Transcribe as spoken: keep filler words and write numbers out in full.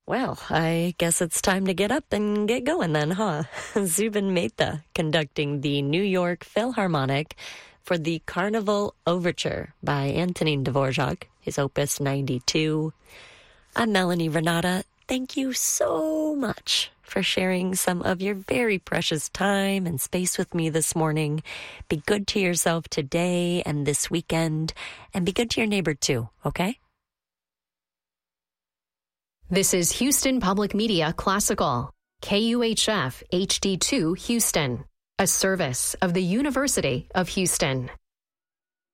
Well, I guess it's time to get up and get going then, huh? Zubin Mehta conducting the New York Philharmonic for the Carnival Overture by Antonin Dvorak, his Opus ninety-two. I'm Melanie Renata. Thank you so much for sharing some of your very precious time and space with me this morning. Be good to yourself today and this weekend, and be good to your neighbor too, okay? This is Houston Public Media Classical, K U H F H D two Houston, a service of the University of Houston.